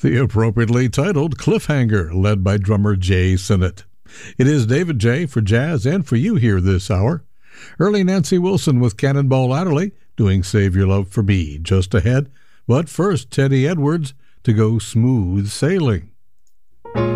The appropriately titled Cliffhanger, led by drummer Jay Sinnott. It is David J. for Jazz and for you here this hour. Early Nancy Wilson with Cannonball Adderley doing Save Your Love for Me just ahead. But first, Teddy Edwards to go Smooth Sailing.